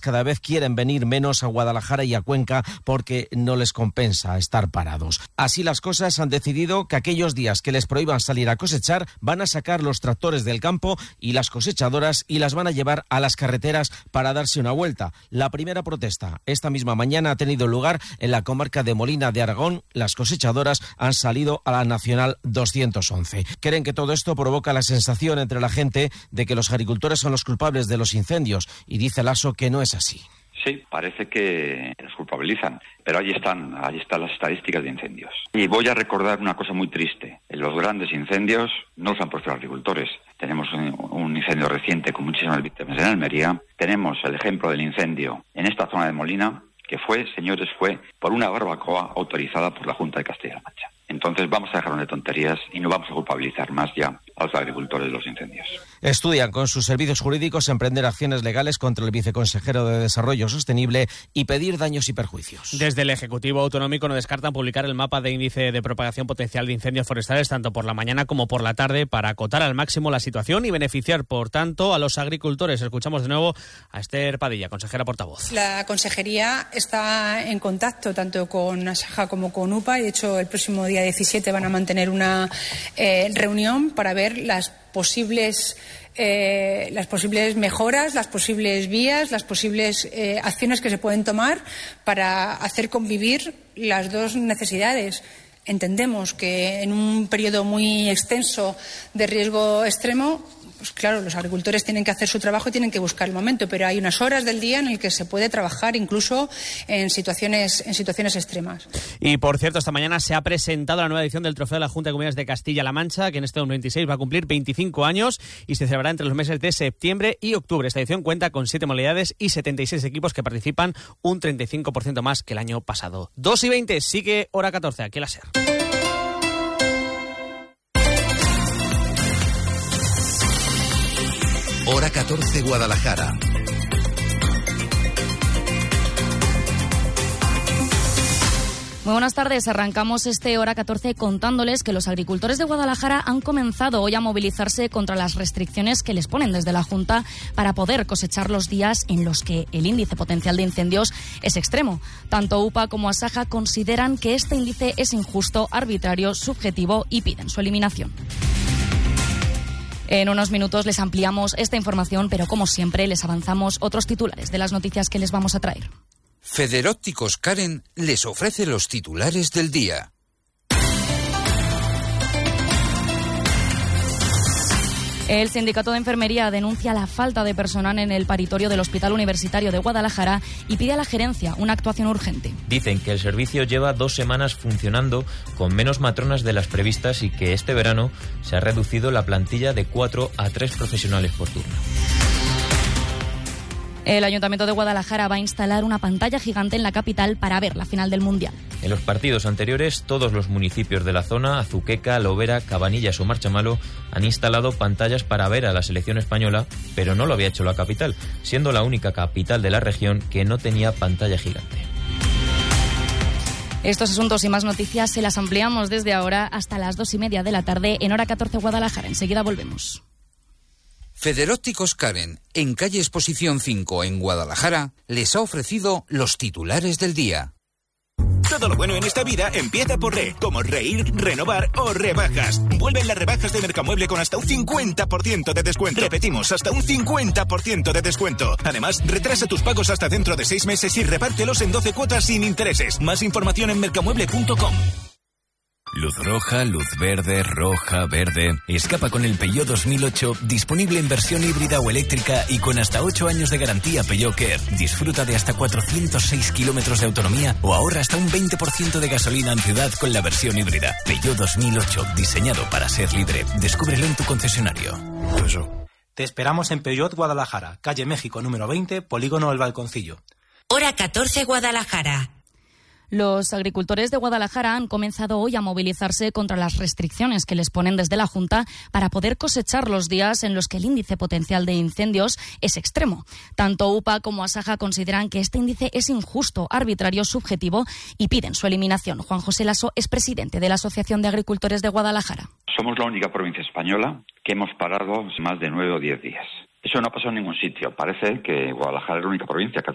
cada vez quieren venir menos a Guadalajara y a Cuenca porque no les compensa estar parados. Así las cosas, han decidido que aquellos días que les prohíban salir a cosechar van a sacar los tractores del campo y las cosechadoras y las van a llevar a las carreteras para darse una vuelta. La primera protesta esta misma mañana ha tenido lugar en la comarca de Molina de Aragón. Las cosechadoras han salido a la Nacional 211. Creen que todo esto provoca la sensación entre la gente de que los agricultores son los culpables de los incendios y dice Lasso que no es así. Sí, parece que los culpabilizan, pero ahí están las estadísticas de incendios. Y voy a recordar una cosa muy triste. En los grandes incendios no los han puesto los agricultores. Tenemos un incendio reciente con muchísimas víctimas en Almería. Tenemos el ejemplo del incendio en esta zona de Molina, que fue por una barbacoa autorizada por la Junta de Castilla-La Mancha. Entonces vamos a dejarnos de tonterías y no vamos a culpabilizar más ya a los agricultores de los incendios. Estudian con sus servicios jurídicos emprender acciones legales contra el viceconsejero de Desarrollo Sostenible y pedir daños y perjuicios. Desde el Ejecutivo Autonómico no descartan publicar el mapa de índice de propagación potencial de incendios forestales tanto por la mañana como por la tarde para acotar al máximo la situación y beneficiar, por tanto, a los agricultores. Escuchamos de nuevo a Esther Padilla, consejera portavoz. La consejería está en contacto tanto con Asaja como con UPA y, de hecho, el próximo día 17 van a mantener una reunión para ver las posibles mejoras, las posibles vías, las posibles acciones que se pueden tomar para hacer convivir las dos necesidades. Entendemos que en un periodo muy extenso de riesgo extremo, pues claro, los agricultores tienen que hacer su trabajo y tienen que buscar el momento, pero hay unas horas del día en el que se puede trabajar incluso en situaciones extremas. Y por cierto, esta mañana se ha presentado la nueva edición del Trofeo de la Junta de Comunidades de Castilla-La Mancha, que en este 2026 va a cumplir 25 años y se celebrará entre los meses de septiembre y octubre. Esta edición cuenta con 7 modalidades y 76 equipos que participan, un 35% más que el año pasado. 2:20, sigue hora 14, aquí la SER. Hora 14 Guadalajara. Muy buenas tardes. Arrancamos este Hora 14 contándoles que los agricultores de Guadalajara han comenzado hoy a movilizarse contra las restricciones que les ponen desde la Junta para poder cosechar los días en los que el índice potencial de incendios es extremo. Tanto UPA como Asaja consideran que este índice es injusto, arbitrario, subjetivo y piden su eliminación. En unos minutos les ampliamos esta información, pero como siempre les avanzamos otros titulares de las noticias que les vamos a traer. Federópticos Karen les ofrece los titulares del día. El sindicato de enfermería denuncia la falta de personal en el paritorio del Hospital Universitario de Guadalajara y pide a la gerencia una actuación urgente. Dicen que el servicio lleva 2 semanas funcionando con menos matronas de las previstas y que este verano se ha reducido la plantilla de 4 a 3 profesionales por turno. El Ayuntamiento de Guadalajara va a instalar una pantalla gigante en la capital para ver la final del Mundial. En los partidos anteriores, todos los municipios de la zona, Azuqueca, Lovera, Cabanillas o Marchamalo, han instalado pantallas para ver a la selección española, pero no lo había hecho la capital, siendo la única capital de la región que no tenía pantalla gigante. Estos asuntos y más noticias se las ampliamos desde ahora hasta las 2:30 de la tarde en Hora 14 Guadalajara. Enseguida volvemos. Federópticos Karen, en calle Exposición 5 en Guadalajara, les ha ofrecido los titulares del día. Todo lo bueno en esta vida empieza por re, como reír, renovar o rebajas. Vuelven las rebajas de Mercamueble con hasta un 50% de descuento. Repetimos, hasta un 50% de descuento. Además, retrasa tus pagos hasta dentro de 6 meses y repártelos en 12 cuotas sin intereses. Más información en mercamueble.com. Luz roja, luz verde, roja, verde. Escapa con el Peugeot 2008, disponible en versión híbrida o eléctrica y con hasta 8 años de garantía Peugeot Care. Disfruta de hasta 406 kilómetros de autonomía o ahorra hasta un 20% de gasolina en ciudad con la versión híbrida. Peugeot 2008, diseñado para ser libre. Descúbrelo en tu concesionario. Te esperamos en Peugeot Guadalajara, calle México número 20, Polígono El Balconcillo. Hora 14 Guadalajara. Los agricultores de Guadalajara han comenzado hoy a movilizarse contra las restricciones que les ponen desde la Junta para poder cosechar los días en los que el índice potencial de incendios es extremo. Tanto UPA como Asaja consideran que este índice es injusto, arbitrario, subjetivo y piden su eliminación. Juan José Lasso es presidente de la Asociación de Agricultores de Guadalajara. Somos la única provincia española que hemos parado más de 9 o 10 días. Eso no ha pasado en ningún sitio. Parece que Guadalajara es la única provincia que